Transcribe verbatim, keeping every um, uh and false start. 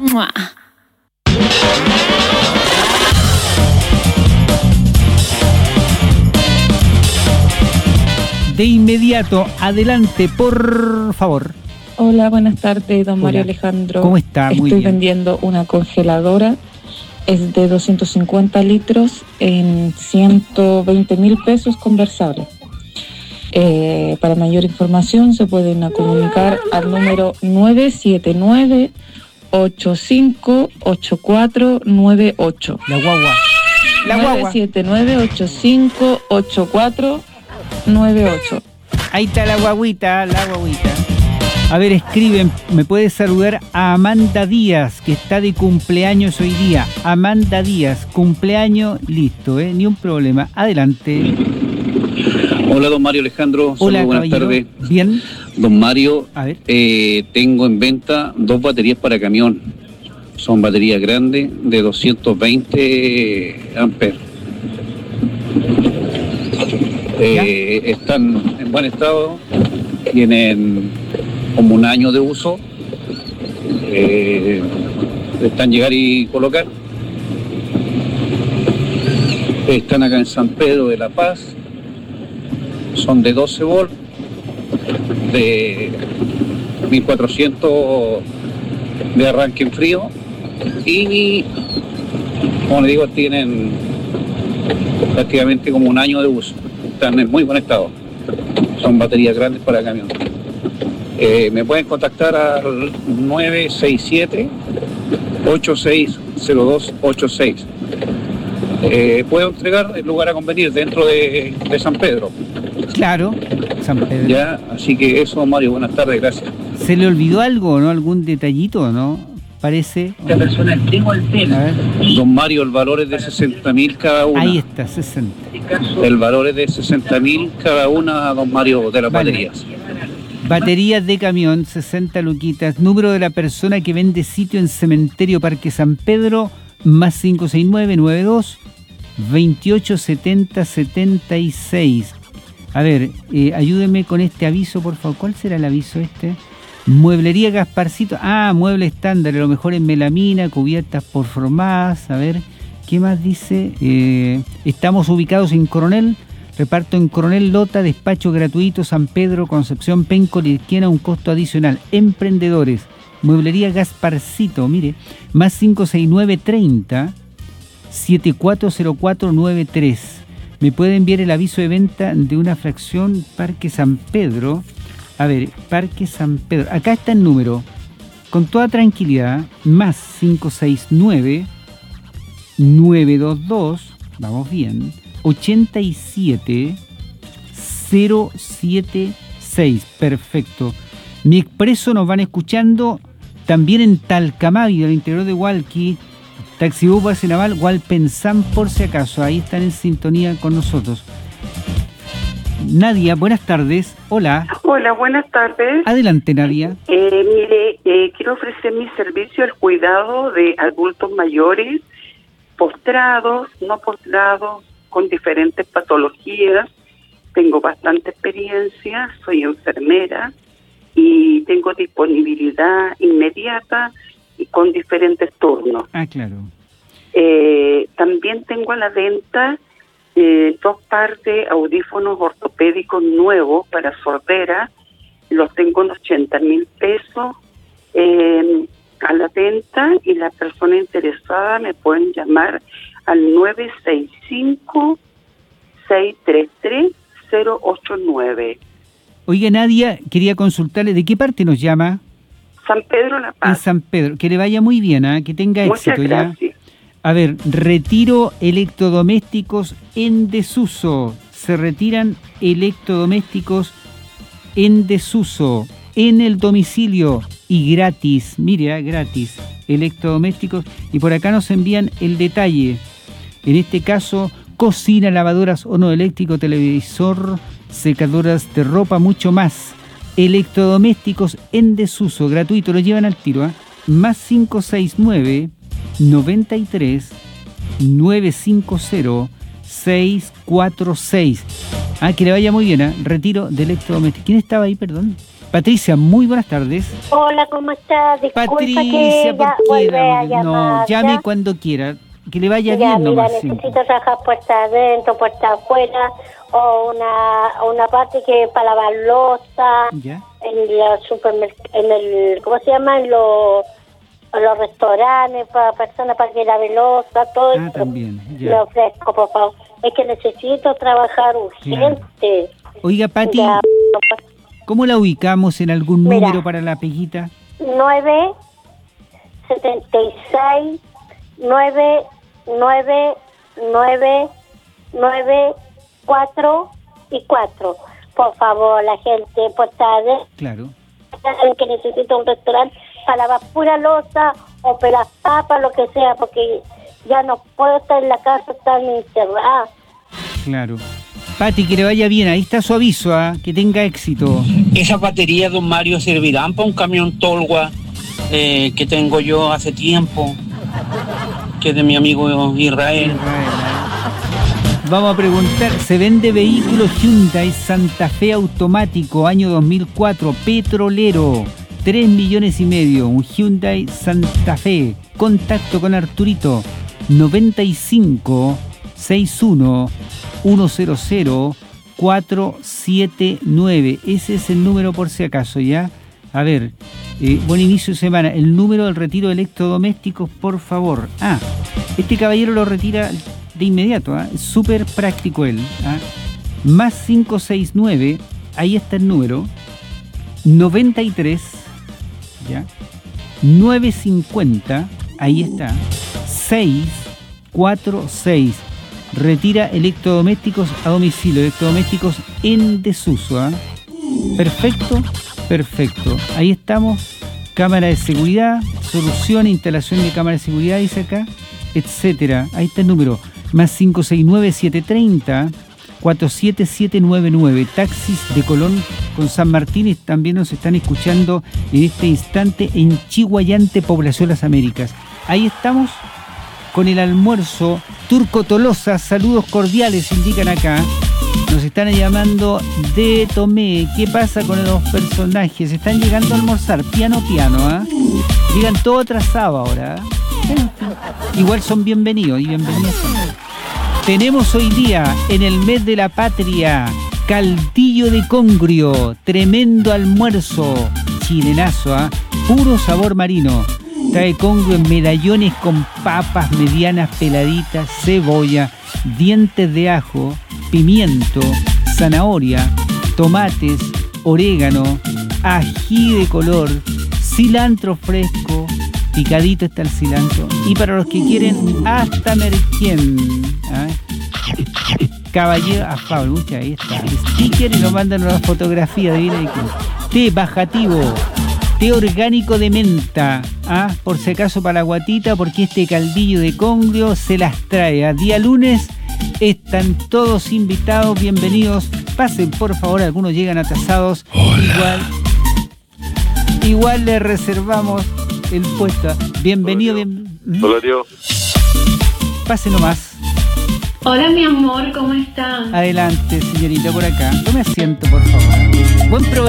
¡Mua! De inmediato, adelante, por favor. Hola, buenas tardes, don Hola. Mario Alejandro. ¿Cómo está? Muy Estoy bien. vendiendo una congeladora, es de doscientos cincuenta litros en ciento veinte mil pesos conversable. Eh, para mayor información se pueden comunicar al número nueve siete nueve, ocho cinco ocho cuatro nueve ocho. La guagua. La guagua. nueve siete nueve, ocho cinco ocho cuatro nueve ocho. Ahí está la guaguita, la guaguita. A ver, escriben, me puede saludar a Amanda Díaz, que está de cumpleaños hoy día. Amanda Díaz, cumpleaños, listo, ¿eh? Ni un problema. Adelante. Hola, don Mario Alejandro. Hola, Saludos, buenas caballero. tardes. Bien. Don Mario, A ver. eh, tengo en venta dos baterías para camión. Son baterías grandes de doscientos veinte amperes. Eh, están en buen estado, tienen como un año de uso. Eh, están llegar y colocar. Están acá en San Pedro de la Paz. Son de doce volts, de mil cuatrocientos de arranque en frío y, como le digo, tienen prácticamente como un año de uso. Están en muy buen estado. Son baterías grandes para camión. Eh, me pueden contactar al nueve seis siete, ocho seis cero dos ocho seis. Eh, puedo entregar el lugar a convenir dentro de, de San Pedro. Claro, San Pedro. Ya, así que eso, Mario, buenas tardes, gracias. ¿Se le olvidó algo, no? ¿Algún detallito, no? Parece. Esta persona tengo el tema. A ver. Don Mario, el valor es de sesenta mil cada una. Ahí está, sesenta. El valor es de sesenta mil cada una, don Mario, de las Vale. baterías. Baterías de camión, sesenta luquitas. Número de la persona que vende sitio en Cementerio Parque San Pedro, más cinco seis nueve, nueve dos, veintiocho setenta, setenta y seis. A ver, eh, ayúdeme con este aviso, por favor. ¿Cuál será el aviso este? Mueblería Gasparcito. Ah, mueble estándar, a lo mejor en melamina, cubiertas performadas. A ver, ¿qué más dice? Eh, estamos ubicados en Coronel, reparto en Coronel Lota, despacho gratuito, San Pedro, Concepción, Penco, Lirquiana, un costo adicional. Emprendedores, Mueblería Gasparcito, mire, más cinco seis nueve, treinta, setenta y cuatro cero cuatro noventa y tres. Me puede enviar el aviso de venta de una fracción Parque San Pedro. A ver, Parque San Pedro. Acá está el número. Con toda tranquilidad, más cinco seis nueve, nueve dos dos, vamos bien, ochenta y siete cero siete seis. Perfecto. Mi expreso nos van escuchando también en Talcamavi, del interior de Hualqui. Taxibús Base Naval, Hualpensán, por si acaso. Ahí están en sintonía con nosotros. Nadia, buenas tardes. Hola. Hola, buenas tardes. Adelante, Nadia. Eh, mire, eh, quiero ofrecer mi servicio al cuidado de adultos mayores, postrados, no postrados, con diferentes patologías. Tengo bastante experiencia, soy enfermera y tengo disponibilidad inmediata y con diferentes turnos. Ah, claro. Eh, también tengo a la venta eh, dos pares de audífonos ortopédicos nuevos para sordera. Los tengo en ochenta mil pesos eh, a la venta, y la persona interesada me pueden llamar al nueve seis cinco, seis tres tres, cero ocho nueve. Oiga, Nadia, quería consultarle, ¿de qué parte nos llama? San Pedro La Paz. En San Pedro. Que le vaya muy bien, ¿eh? Que tenga Muchas éxito ya. gracias. A ver, retiro electrodomésticos en desuso. Se retiran electrodomésticos en desuso, en el domicilio y gratis. Mire, ¿eh? Gratis. Electrodomésticos. Y por acá nos envían el detalle. En este caso, cocina, lavadoras, horno eléctrico, televisor, secadoras de ropa, mucho más. Electrodomésticos en desuso, gratuito, lo llevan al tiro, ¿eh? Más cinco seis nueve, noventa y tres, novecientos cincuenta, seiscientos cuarenta y seis. Ah, que le vaya muy bien, ¿eh? Retiro de electrodomésticos. ¿Quién estaba ahí, perdón? Patricia, muy buenas tardes. Hola, ¿cómo estás? Disculpa Patricia, que ya ¿por qué? vuelve a llamar. No, llame ¿ya? cuando quiera. Que le vaya Ya, bien mira, nomás. necesito siempre. trabajar puerta adentro, puerta afuera, o una, una parte que para lavar loza, ¿Ya? en los supermercados, en el, ¿cómo se llama? En los, en los restaurantes, para personas para que laven loza, todo Ah, eso. también, ya. Le ofrezco, por favor. Es que necesito trabajar urgente. Oiga, Pati, Ya, ¿cómo la ubicamos en algún Mira. número para la peguita? nueve setenta y seis nueve nueve nueve nueve cuatro y cuatro. Por favor, la gente, por tarde, Claro. que necesita un restaurante para lavar pura loza o pelar papas, lo que sea, porque ya no puedo estar en la casa tan encerrada. Claro. Pati, que le vaya bien. Ahí está su aviso, ¿ah? Que tenga éxito. Esas baterías, don Mario, servirán para un camión Tolwa eh, que tengo yo hace tiempo, que es de mi amigo Israel. Vamos a preguntar, ¿se vende vehículo Hyundai Santa Fe automático, año dos mil cuatro, petrolero? tres millones y medio, un Hyundai Santa Fe. Contacto con Arturito, noventa y cinco sesenta y uno ciento cuatro siete nueve. Ese es el número por si acaso, ¿ya? A ver, eh, buen inicio de semana. El número del retiro de electrodomésticos, por favor. Ah, este caballero lo retira de inmediato, ¿ah? Es súper práctico él. ¿Ah? Más cinco seis nueve, ahí está el número, noventa y tres, ¿ya? nueve cincuenta, ahí está, seis cuatro seis. Retira electrodomésticos a domicilio, electrodomésticos en desuso. ¿Ah? Perfecto, perfecto. Ahí estamos. Cámara de seguridad, solución, instalación de cámara de seguridad, dice acá, etcétera. Ahí está el número. Más cinco seis nueve siete tres cero cuatro siete siete nueve nueve. Taxis de Colón con San Martín y también nos están escuchando en este instante en Chihuayante, Población Las Américas. Ahí estamos con el almuerzo. Turco Tolosa, saludos cordiales, indican acá. Nos están llamando de Tomé. ¿Qué pasa con los personajes? Están llegando a almorzar, piano, piano, ¿ah? ¿eh? Llegan todo atrasado ahora. ¿eh? Igual son bienvenidos y bienvenidas son. Tenemos hoy día, en el mes de la patria, caldillo de congrio, tremendo almuerzo, chilenazo, ¿ah? ¿eh? Puro sabor marino. Trae congrio en medallones con papas medianas peladitas, cebolla, dientes de ajo, pimiento, zanahoria, tomates, orégano, ají de color, cilantro fresco, picadito está el cilantro, y para los que quieren, hasta merquén. ¿eh? Caballero afable, mucha, ahí está. Sticker y nos mandan una fotografía de vida. Té bajativo. Té orgánico de menta, ¿ah? Por si acaso para la guatita, porque este caldillo de congrio se las trae. A día lunes están todos invitados, bienvenidos. Pasen, por favor, algunos llegan atrasados. Igual, igual les reservamos el puesto. Bienvenido, Hola, bien. Hola, tío. Pase nomás. Hola, mi amor, ¿cómo estás? Adelante, señorita, por acá. Tome asiento, por favor. Buen provecho.